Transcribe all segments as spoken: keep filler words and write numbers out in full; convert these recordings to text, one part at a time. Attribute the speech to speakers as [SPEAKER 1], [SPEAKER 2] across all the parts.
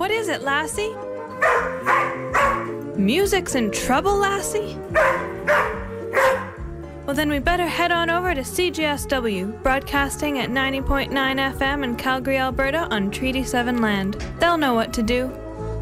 [SPEAKER 1] What is it, Lassie? Music's in trouble, Lassie? Well, then we better head on over to C J S W, broadcasting at ninety point nine F M in Calgary, Alberta on Treaty seven land. They'll know what to do.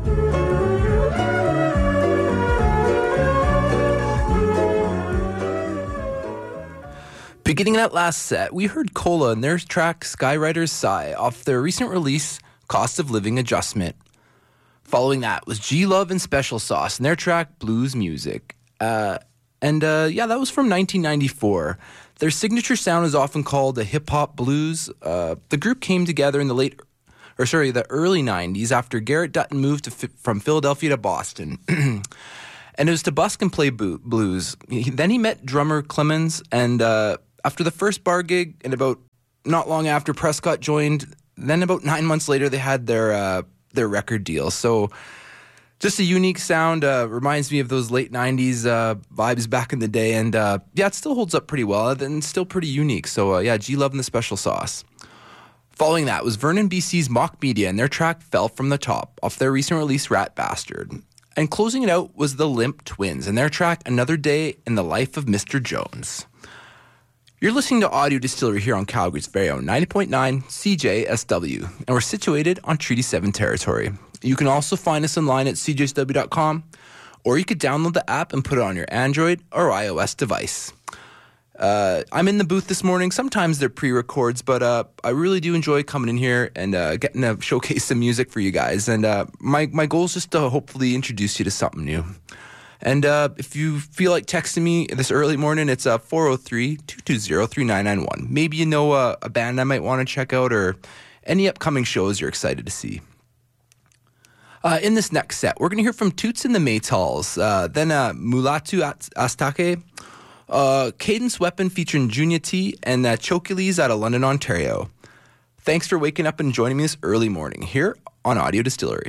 [SPEAKER 2] Beginning that last set, we heard Cola and their track Skywriter's Sigh off their recent release, Cost of Living Adjustment. Following that was G-Love and Special Sauce and their track Blues Music. Uh... And, uh, yeah, that was from nineteen ninety-four. Their signature sound is often called the hip-hop blues. Uh, the group came together in the late, or sorry, the early nineties after Garrett Dutton moved to, from Philadelphia to Boston. And it was to busk and play bo- blues. He, then he met drummer Clemens, and uh, after the first bar gig, and about not long after Prescott joined, then about nine months later, they had their uh, their record deal. So... just a unique sound, uh, reminds me of those late nineties uh, vibes back in the day. And uh, yeah, it still holds up pretty well and still pretty unique. So uh, yeah, G-Love and the Special Sauce. Following that was Vernon B C's Mock Media and their track Fell From the Top off their recent release Rat Bastard. And closing it out was the Limp Twins and their track Another Day in the Life of Mister Jones. You're listening to Audio Distillery here on Calgary's very own ninety point nine C J S W, and we're situated on Treaty seven territory. You can also find us online at c j s w dot com, or you could download the app and put it on your Android or iOS device. Uh, I'm in the booth this morning. Sometimes they're pre-records, but uh, I really do enjoy coming in here and uh, getting to showcase some music for you guys. And uh, my, my goal is just to hopefully introduce you to something new. And uh, if you feel like texting me this early morning, it's uh, four oh three, two two zero, three nine nine one. Maybe you know uh, a band I might want to check out or any upcoming shows you're excited to see. Uh, in this next set, we're going to hear from Toots and the Maytals, uh, then uh, Mulatu Astake, uh, Cadence Weapon featuring Junior T, and uh, Chokiles out of London, Ontario. Thanks for waking up and joining me this early morning here on Audio Distillery.